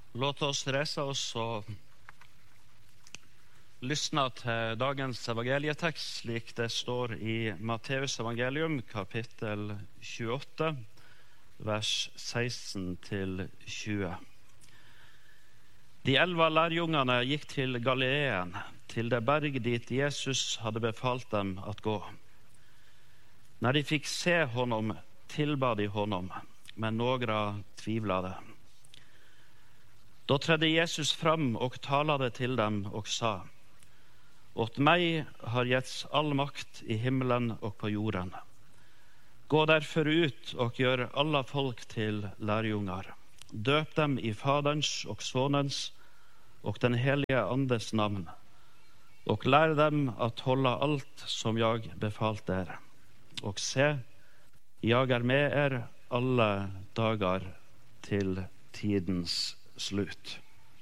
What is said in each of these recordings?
Låt oss reise oss og lyssna til dagens evangelietekst, slik det står i Matteus evangelium, kapittel 28, vers 16-20. De 11 lærjungene gikk til Galileen, til det berg dit Jesus hadde befalt dem at gå. När de fick se honom, tillbad de honom, men några tvivlade. Då trädde Jesus fram och talade till dem och sa: Åt mig har getts all makt i himlen och på jorden. Gå därför ut och gör alla folk till lärjungar. Döp dem i Faderns och Sonens och den helige Andes namn, och lär dem att hålla allt som jag befalt er. Och se, jag är med er alla dagar till tidens slut.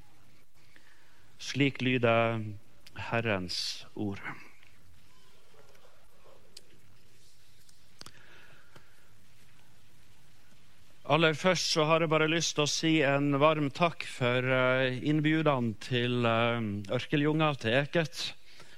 Slik lyder Herrens ord. Aller først så har jeg bare lyst til å si en varm takk for innbjudan til Ørkeljunga, til Eket.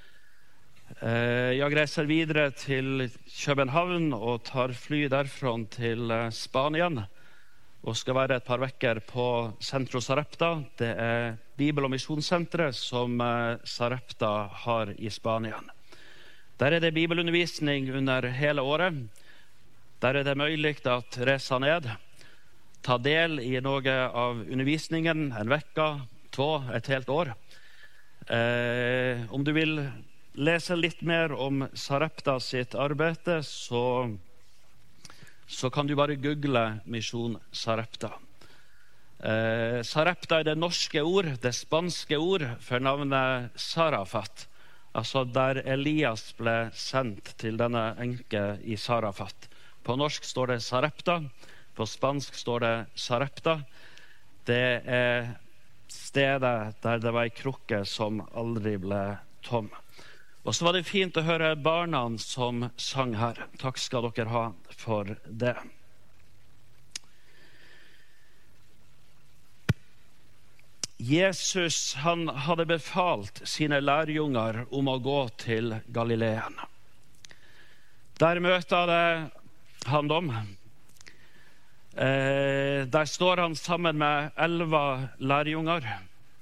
Jeg reiser videre til København og tar fly derfra til Spanien og skal være et par vekker på Centro Sarepta. Det er Bibel- og misjonssenteret som Sarepta har i Spanien. Der er det bibelundervisning under hele året. Der er det mulig å reise ned, ta del i noe av undervisningen, en vekka, 2, et helt år. Om du vil lese litt mer om Sarepta sitt arbeid, så kan du bare google Misjon Sarepta. Sarepta er det norske ord, det spanske ord for navnet Sarafat, altså der Elias ble sendt til denne enke i Sarafat. På norsk står det Sarepta, på spansk står det Sarepta. Det er stedet der det var en krukke som aldri ble tom. Og så var det fint å høre barna som sang her. Takk skal dere ha for det. Jesus, han hadde befalt sine lærjunger om å gå til Galileen. Der møter han dem. Der står han sammen med 11 lærjunger.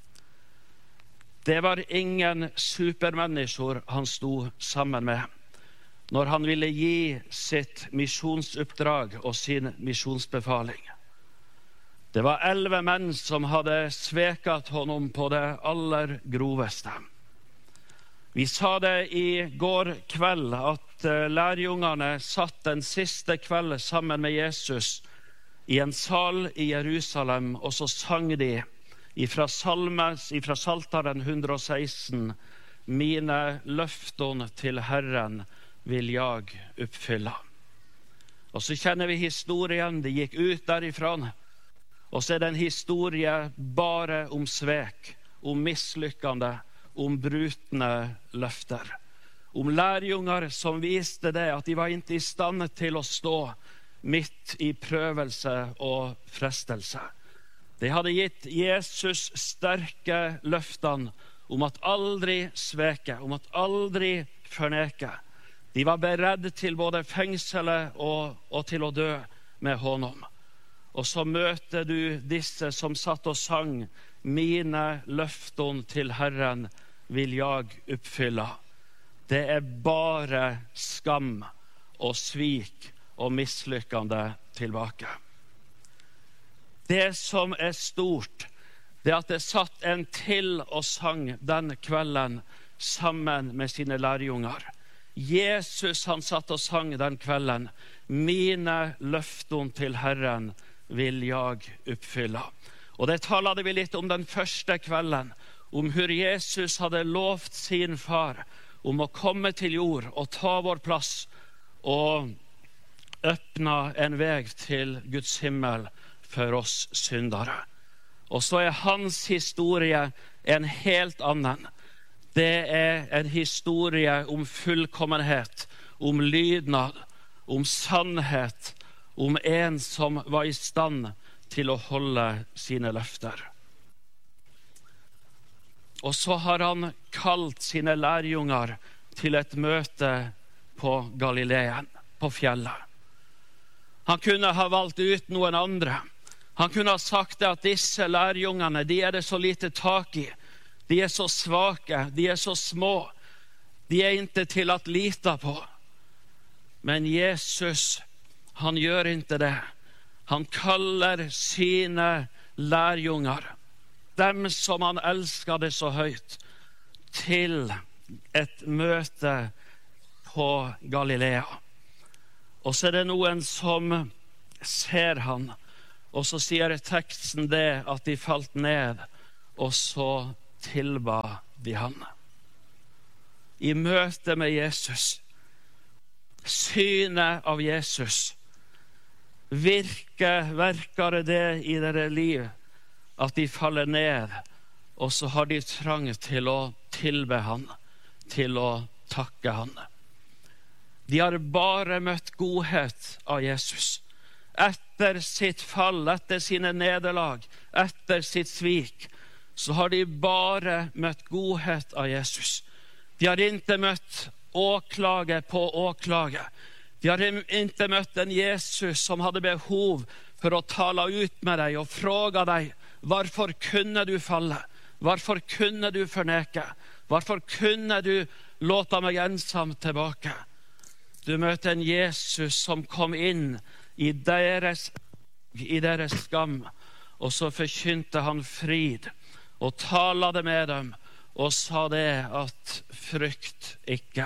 Det var ingen supermennesker han sto sammen med når han ville gi sitt misjonsoppdrag og sin misjonsbefaling. Det var 11 menn som hadde sveket honom på det aller groveste. Vi sa det i går kveld at lærjungene satt den siste kveld sammen med Jesus i en sal i Jerusalem, og så sang de ifra Saltaren 116, mine løften til Herren vil jeg oppfylle. Og så kjenner vi historien, de gikk ut derifra, og så er det en historie bare om svek, om mislykkende, om brutne løfter. Om lærjunger som viste det, at de var ikke i stand til å stå midt i prøvelse og frestelse. De hadde gitt Jesus sterke løftene om at aldri sveke, om at aldri forneke. De var beredt til både fengselet og til å dø med honom. Og så møter du disse som satt og sang, mine løften til Herren vil jeg oppfylle. Det er bare skam og svik og mislykkende tilbake. Det som er stort, det er at det satt en til og sang den kvelden sammen med sine lærjunger. Jesus, han satt og sang den kvelden, mine løften til Herren vil jeg oppfylle. Og det talte vi litt om den første kvelden, om hvor Jesus hadde lovt sin far om å komme til jord og ta vår plass og åpne en vei til Guds himmel for oss syndere. Og så er hans historie en helt annen. Det er en historie om fullkommenhet, om lydnad, om sannhet, om en som var i stand til å holde sine løfter. Og så har han kalt sine lærjunger til et møte på Galileen, på fjellet. Han kunne ha valgt ut noen andre. Han kunne ha sagt at disse lærjungene, de er det så lite tak i. De er så svake, de er så små. De er ikke til at lita på. Men Jesus, han gjør ikke det. Han kaller sine lærjunger, dem som han elsker det så høyt, til et møte på Galilea. Og så er det noen som ser han, og så sier teksten det at de falt ned, og så tilba de han. I møte med Jesus, synet av Jesus, verker det i deres liv, at de faller ned, og så har de trang til å tilbe han, til å takke han. De har bare møtt godhet av Jesus. Etter sitt fall, etter sine nederlag, etter sitt svik, så har de bare møtt godhet av Jesus. De har ikke møtt åklage på åklage. De har ikke møtt en Jesus som hadde behov for å tale ut med deg og fråga deg: hvorfor kunne du falle? Hvorfor kunne du forneke? Hvorfor kunne du låta meg ensam tilbake? Du møter en Jesus som kom inn i deres skam, og så forkynte han frid, og talte med dem, og sa det at frykt ikke.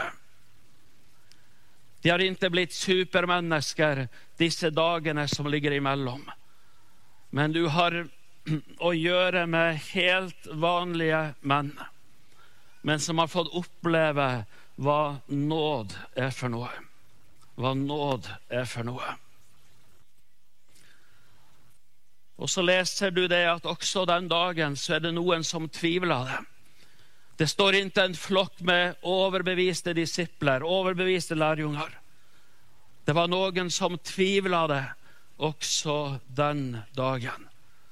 De har ikke blitt supermennesker disse dagene som ligger imellom. Men du har å gjøre med helt vanlige menn, men som har fått oppleve hva nåd er for noe. Hva nåd er for noe. Og så leser du det at også den dagen så er det noen som tvivler det. Det står ikke en flokk med overbeviste disipler, overbeviste lærjunger. Det var noen som tvivlet det også den dagen.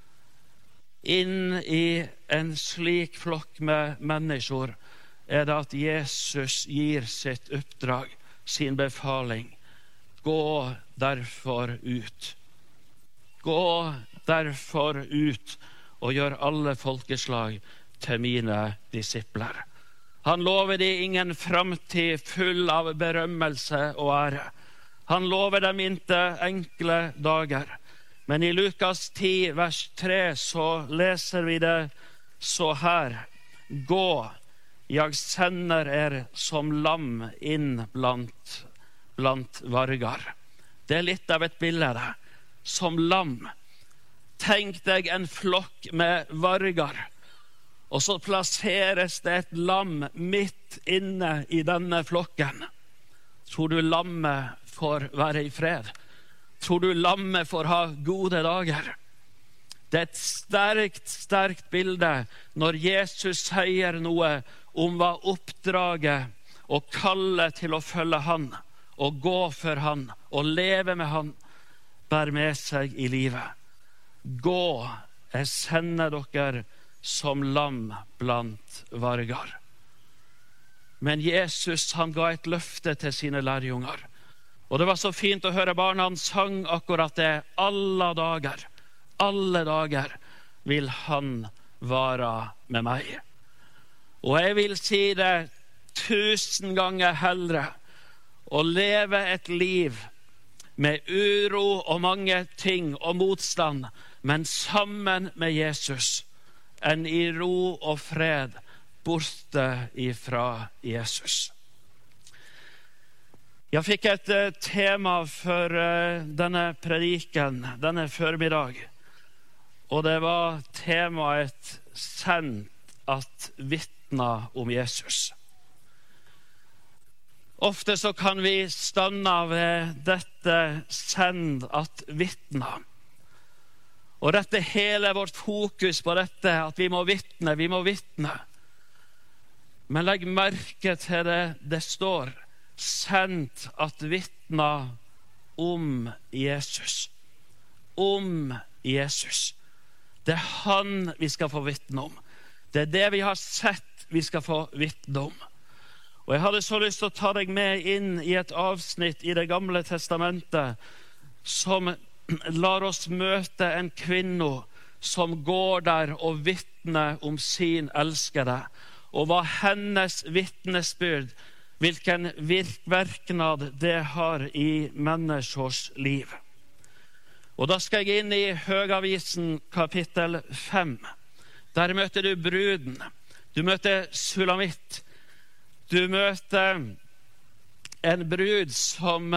Inn i en slik flokk med mennesker er det at Jesus gir sitt oppdrag, sin befaling. Gå derfor ut. Gå derfor ut og gjør alle folkeslag til mine disipler. Han lover de ingen framtid full av berømmelse og ære. Han lover dem ikke enkle dager. Men i Lukas 10, vers 3, så leser vi det så her. Gå, jeg sender som lam inn blant vargar. Det er litt av et bilde det. Som lam. Tenk deg en flokk med vargar. Og så plasseres det et lam midt inne i denne flokken. Tror du lammet får være i fred? Tror du lammet får ha gode dager? Det er et sterkt bilde når Jesus sier noe om hva oppdraget og kallet til å følge han, og gå for han, og leve med han, bær med seg i livet. Gå, jeg sender dere som lam blant vargar. Men Jesus, han ga et løfte til sine lærjunger. Og det var så fint å høre barna, han sang akkurat det. Alle dager vil han være med meg. Og jeg vil si det 1000 ganger heldre å leve et liv med uro og mange ting og motstand, men sammen med Jesus, enn i ro og fred borte ifra Jesus. Jeg fikk et tema for denne prediken, denne formiddag, og det var temaet «Sendt at vittna om Jesus». Ofte så kan vi stanna ved dette «Send at vittna». Og rette hele vårt fokus på dette, at vi må vittne. Men legg merke til det står «Sendt at vittna om Jesus». Om Jesus. Det er han vi skal få vittne om. Det det vi har sett vi skal få vitne om. Og jeg hadde så lyst til å ta deg med inn i et avsnitt i det gamle testamentet som lar oss møte en kvinne som går der og vitner om sin elskede, og hva hennes vitnesbyrd, hvilken virkverknad det har i menneskers liv. Og da skal jeg inn i Høgavisen kapittel 5. Der møter du bruden, du møter Sulamitt, du møter en brud som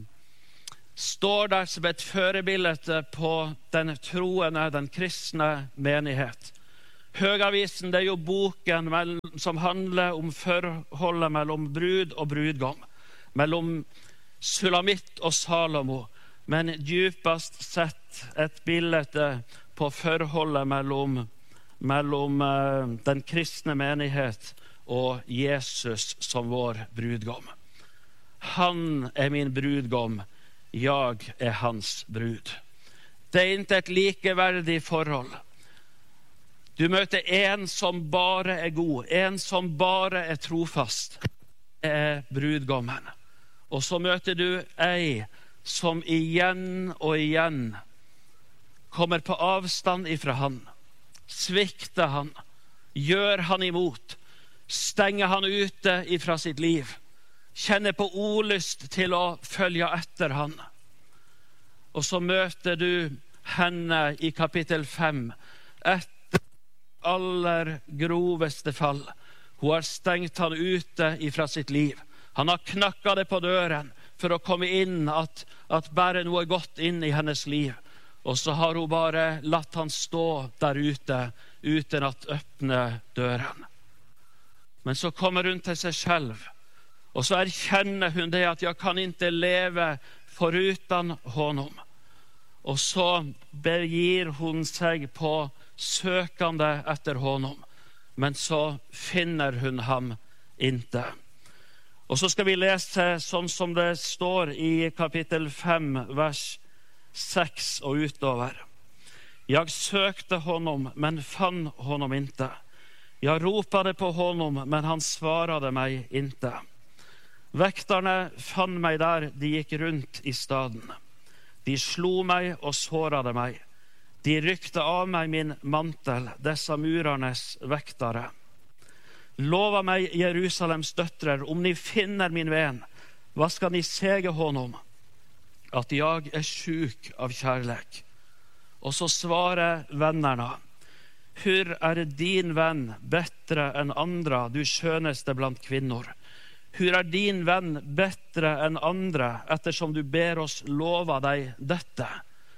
står der som et førebilde på den troende, den kristne menighet. Høgavisen, det jo boken som handler om forholdet mellom brud og brudgom, mellom Sulamitt og Salomo, men djupest sett et bilde på forholdet mellom den kristne menighet og Jesus som vår brudgom. Han min brudgom, jeg hans brud. Det ikke et likeverdig forhold. Du møter en som bare god, en som bare trofast, brudgommen. Og så møter du ei som igjen og igjen kommer på avstand ifra han, svikter han, gjør han imot, stenger han ute ifra sitt liv, kjenner på olyst til å følge etter han. Og så møter du henne i kapittel 5, etter aller groveste fall. Hun har stengt han ute ifra sitt liv. Han har knakket det på døren for å komme inn, at bare noe godt inn i hennes liv. Og så har hun bare latt han stå der ute, uten at åpne døren. Men så kommer hun til seg selv, og så erkjenner hun det at jeg kan ikke leve foruten honom. Og så begir hun seg på søkende etter honom, men så finner hun ham ikke. Og så skal vi lese sånn som det står i kapittel 5, vers 6 og utover. Jeg søkte honom, men fann honom inte. Jeg ropade på honom, men han svarade meg inte. Vekterne fann meg der de gikk rundt i staden. De slo meg og sårade meg. De rykte av meg min mantel, dessa murarnes vektere. Lova meg, Jerusalems døttrer, om ni finner min vän, vad ska ni säga honom? Att jag sjuk av kärlek. Och så svarar vännerna, hur din vän bättre än andra, du sköneste bland kvinnor? Hur din vän bättre än andra, eftersom du ber oss lova dig detta?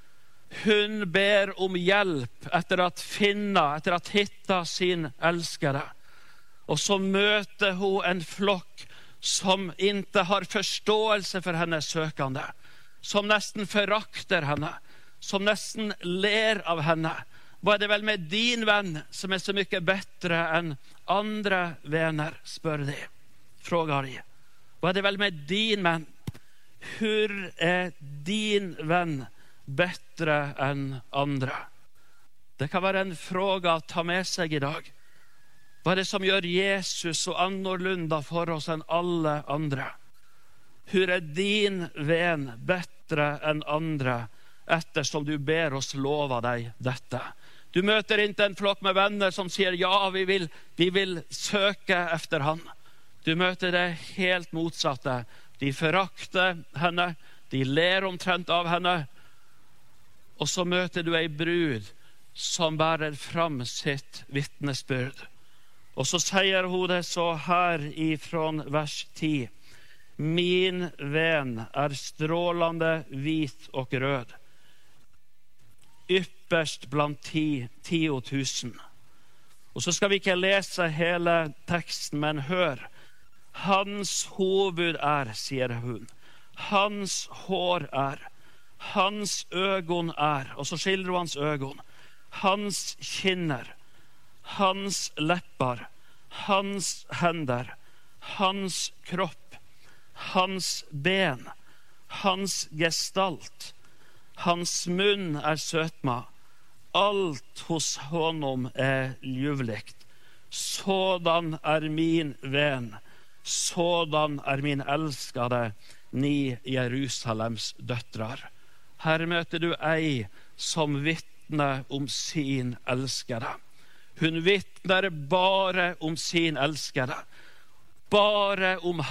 Hun ber om hjelp etter at hitta sin elskere. Og så møter hun en flokk som ikke har forståelse for hennes søkende, som nesten forakter henne, som nesten ler av henne. Hva det vel med din venn som så mye bedre enn andre venner, spør de, frågar de. Hva det vel med din venn? Hvor din venn bedre enn andre? Det kan være en fråga å ta med seg i dag. Hva det som gjør Jesus så annorlunda for oss enn alle andre? Hvor din venn bedre enn andre, ettersom du ber oss lova deg dette? Du møter ikke en flokk med venner som sier ja, vi vil søke efter han. Du møter det helt motsatte. De forakter henne, de ler omtrent av henne, og så møter du ei brud som bærer fram sitt vittnesbyrd. Og så sier hun det så her ifrån vers 10. Min vän strålande vit och röd, ypperst blant 10 000. Og så skal vi ikke lese hele teksten, men hør. Hans hoved sier hun. Hans hår hans ögon og så skildrer hun hans ögon. Hans kinner, hans läppar, hans händer, hans kropp, hans ben, hans gestalt, hans mun sötma. Allt hos honom ljuvligt. sådan min vän, sådan min älskade, ni Jerusalems döttrar. Här möter du ei som vittnar om sin älskade. Hun vittnar bara om sin älskade. Bara om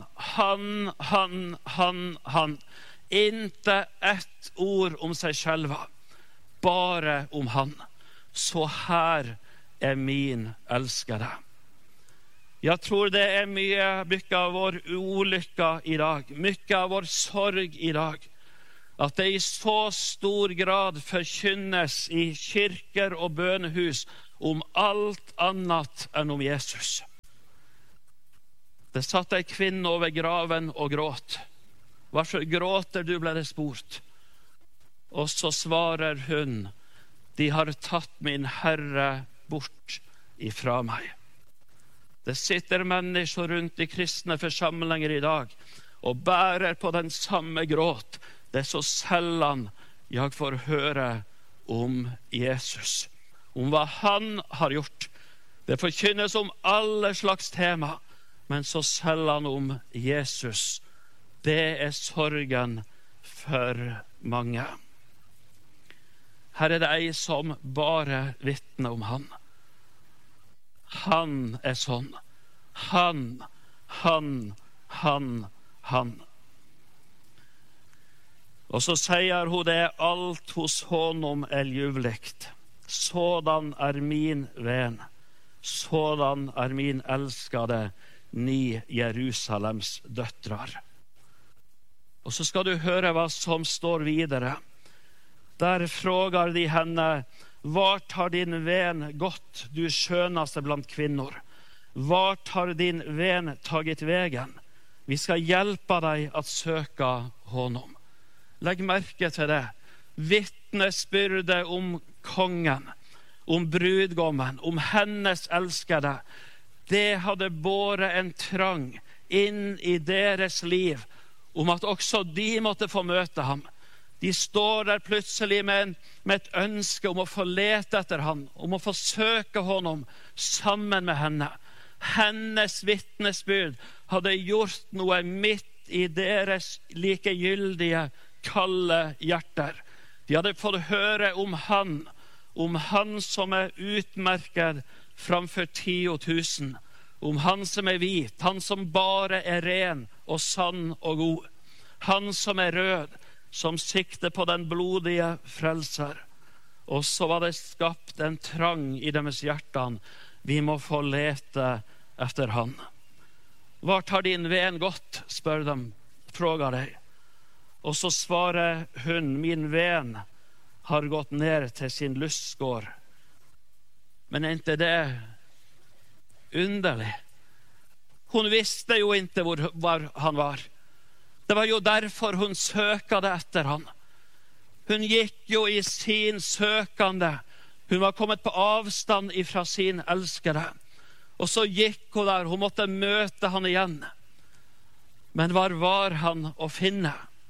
han. Inte ett ord om sig själva. Bara om han. Så här är min älskade. Jag tror det är mycket av vår olycka idag. Mycket av vår sorg idag. Att det i så stor grad förkynnes i kyrkor och bönehus om allt annat än om Jesus. Det satt en kvinna över graven och gråt. Varför gråter du, blev det spurt. Och så svarar hon, de har tagit min Herre bort ifrån mig. Det sitter människor runt i kristna församlingar idag och bärer på den samma gråt. Det är så sällan jag får höra om Jesus. Om vad han har gjort. Det förkynnes om alla slags tema. Men så sällan om Jesus. Det är sorgen för många. Här är det ej som bara vittnar om han. Han är sån. Han. Och så säger hon det, allt hos honom är ljuvligt. Sådan är min vän. Sådan är min älskade, ni Jerusalems döttrar. Och så ska du höra vad som står vidare. Där frågar de henne, vart har din vän gått, du skönaste bland kvinnor? Vart har din vän tagit vägen? Vi ska hjälpa dig att söka honom. Lägg märke till det. Vittnesbyrde om kongen, om brudgommen, om hennes älskade. Det hade båret en trang in i deras liv om att också de måtte få möta ham. De står där plötsligt med ett önske om att få leta efter han, om att få söka honom samman med henne. Hennes vittnesbyrd hade gjort något mitt i deras likegyldiga kalla hjärtar. De hade fått höra om han som är utmärkad framför 10 000, om han som är vit, han som bara är ren och sann och god, han som är röd, som siktar på den blodiga frälsar. Och så var det skapt en trang i deras hjärtan. Vi må få leta efter han. Vart har din vän gått? Spör de, frågar dig. Och så svarar hon, min vän har gått ner till sin lustgård. Men är inte det underligt? Hon visste ju inte var han var. Det var ju därför hon sökade efter han. Hon gick ju i sin sökande. Hon var kommit på avstånd ifrån sin älskade. Och så gick hon där. Hon måtte möta han igen. Men var han att finna?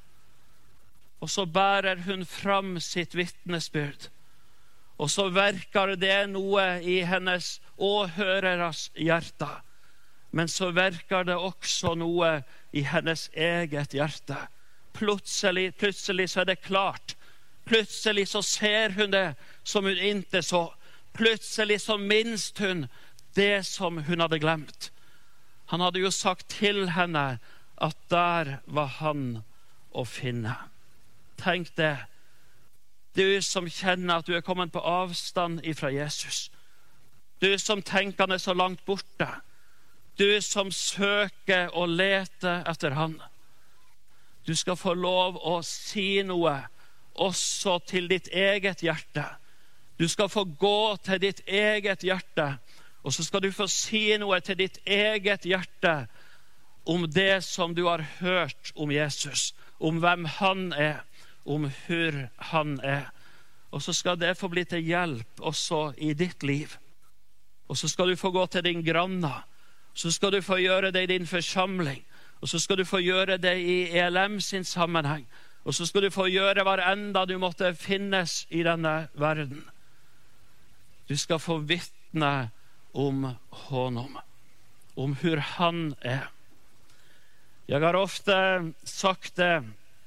Och så bärer hon fram sitt vittnesbyrd. Och så verkar det något i hennes åhörares hjärta. Men så verkar det också något i hennes eget hjärta. Plötsligt så är det klart. Plötsligt så ser hon det som hon inte så. Plötsligt så minns hon det som hon hade glömt. Han hade ju sagt till henne att där var han att finna. Tänk det. Du som känner att du är kommit på avstånd ifrån Jesus. Du som tänker är så långt borta. Du som söker och letar efter han. Du ska få lov att se något också till ditt eget hjärta. Du ska få gå till ditt eget hjärta. Och så ska du få se något till ditt eget hjärta om det som du har hört om Jesus. Om vem han är. Om hur han är. Och så ska det få bli till hjälp också i ditt liv. Och så ska du få gå till din granna. Så ska du få göra det i din församling. Och så ska du få göra det i ELM sin sammanhang. Och så ska du få göra varenda du måste finnas i denna världen. Du ska få vittna om honom, om hur han är. Jag har ofta sagt det.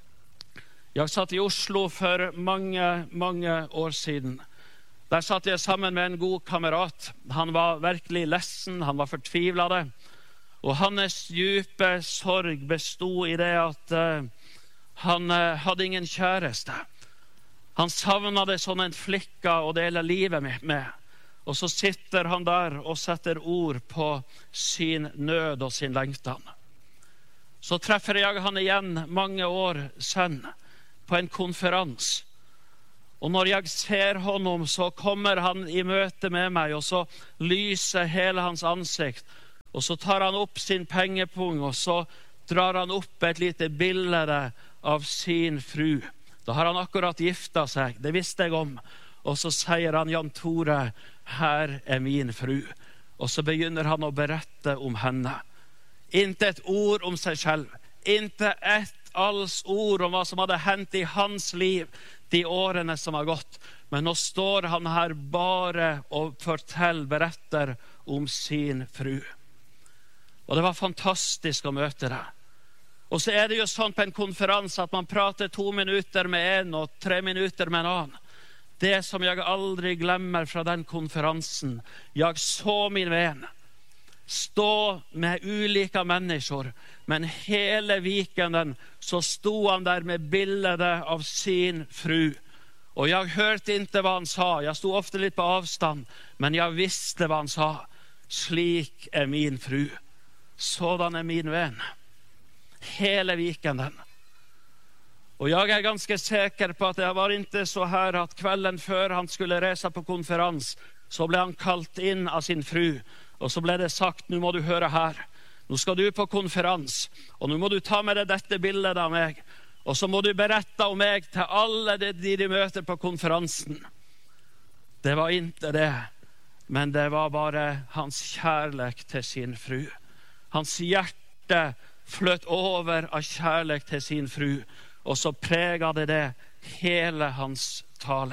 Jag satt i Oslo för många år sedan. Där satt jag sammen med en god kamrat. Han var verkligen ledsen, han var förtvivlad. Och hans djupa sorg bestod i det att han hade ingen käresta. Han savnade sån en flicka att dela livet med. Och så sitter han där och sätter ord på sin nöd och sin längtan. Så träffade jag han igen många år sedan på en konferens. Och när jag ser honom så kommer han i möte med mig och så lyser hela hans ansikt. Och så tar han upp sin pengepung och så drar han upp ett litet bilde av sin fru. Då har han akkurat gifta sig, det visste jag om. Och så säger han, Jan Tore, här är min fru. Och så begynner han att berätta om henne. Inte ett ord om sig själv. Inte ett alls ord om vad som hade hänt i hans liv de åren som har gått. Men nu står han här bara och berättar om sin fru. Och det var fantastiskt att möta det. Och så är det ju sånt på en konferens att man pratar 2 minuter med en och 3 minuter med en annan. Det som jag aldrig glömmer från den konferensen. Jag såg min vän stå med olika människor. Men hela weekenden så stod han där med bilder av sin fru. Och jag hörde inte vad han sa. Jag stod ofta lite på avstånd. Men jag visste vad han sa. Slik är min fru. Sådan är min vän. Hela weekenden. Och jag är ganska säker på att det var inte så här att kvällen för han skulle resa på konferens så blev han kallt in av sin fru. Och så blev det sagt, nu må du höra här. Nu ska du på konferens. Och nu må du ta med dig detta bildet av mig. Och så må du berätta om mig till alla de möter på konferensen. Det var inte det. Men det var bara hans kärlek till sin fru. Hans hjärta flöt över av kärlek till sin fru. Och så präglade det hela hans tale.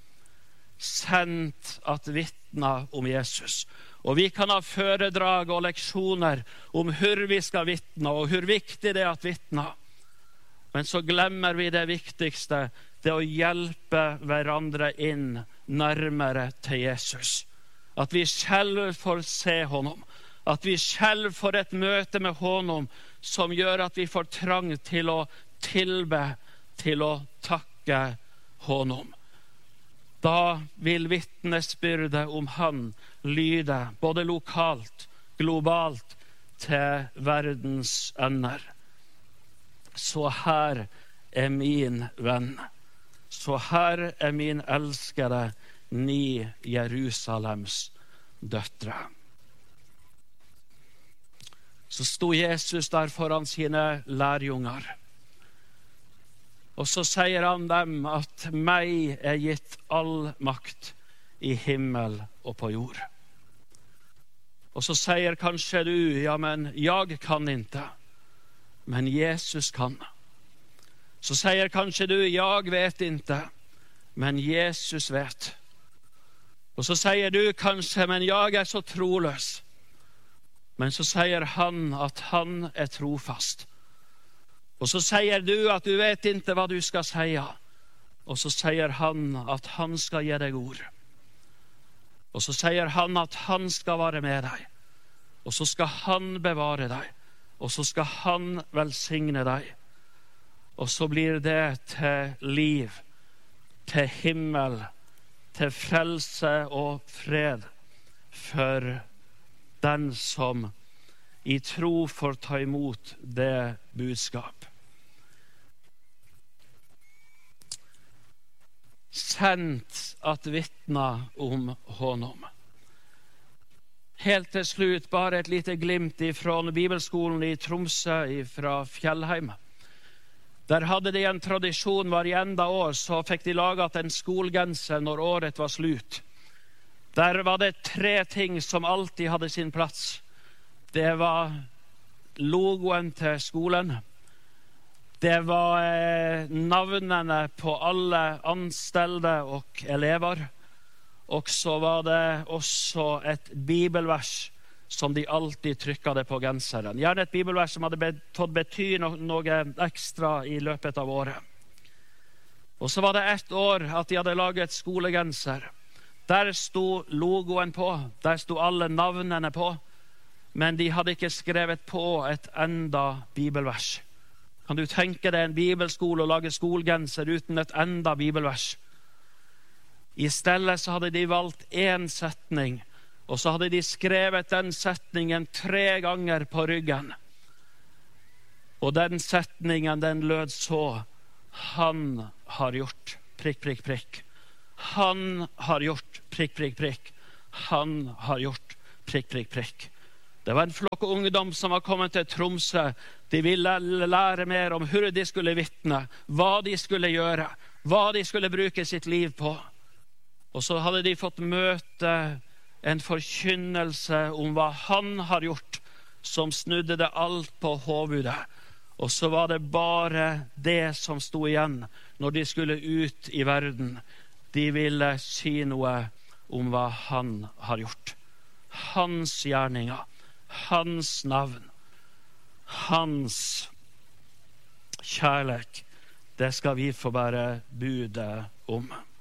Sänt att vittna om Jesus. Och vi kan ha föredrag och lektioner om hur vi ska vittna och hur viktigt det är att vittna. Men så glömmer vi det viktigaste, det är att hjälpa varandra in närmare till Jesus. Att vi själva får se honom. Att vi själva får ett möte med honom som gör att vi får trang till att tillbe, till att tacka honom. Då vill vittnesbyrdet om han lyda både lokalt, globalt till världens änder. Så här är min vän. Så här är min älskade, ni Jerusalems döttrar. Så stod Jesus där föran sina lärjungar. Och så säger han dem att mig är gitt all makt i himmel och på jord. Och så säger kanske du, ja men jag kan inte. Men Jesus kan. Så säger kanske du, jag vet inte. Men Jesus vet. Och så säger du kanske, men jag är så trolös. Men så säger han att han är trofast. Och så säger du att du vet inte vad du ska säga. Och så säger han att han ska ge dig ord. Och så säger han att han ska vara med dig. Och så ska han bevara dig. Och så ska han välsigna dig. Och så blir det till liv, till himmel, till frälse och fred för den som i tro får ta emot det budskap. Sänt att vittna om honom. Helt till slut bara ett litet glimt ifrån bibelskolan i Tromsø ifrån Fjellheim. Där hade de en tradition varenda år så fick de lagat en skolgänse när året var slut. Där var det 3 ting som alltid hade sin plats. Det var logoen till skolan. Det var navnene på alla anställda och elever. og så var det også et bibelvers som de alltid trykket det på genseren. Gjerne et bibelvers som hadde fått bety noe ekstra i løpet av året. Og så var det ett år at de hadde laget skolegenser. Der sto logoen på, der sto alle navnene på, men de hadde ikke skrevet på et enda bibelvers. Kan du tenke deg en bibelskole og lage skolegenser uten et enda bibelvers? I stedet så hadde de valgt en setning, og så hadde de skrevet den setningen 3 ganger på ryggen. Og den setningen, den lød så: Han har gjort prikk, prikk, prikk. Han har gjort prikk, prikk, prikk. Han har gjort prikk, prikk, prikk. Det var en flokk ungdom som var kommet til Tromsø. De ville lære mer om hvor de skulle vitne, hva de skulle gjøre, hva de skulle bruke sitt liv på. Og så hadde de fått møte en forkynnelse om hva han har gjort, som snudde det alt på hovedet. Og så var det bare det som sto igjen når de skulle ut i verden. De ville si noe om hva han har gjort. Hans gjerninger, hans navn, hans kjærlighet. Det skal vi få bære budet om.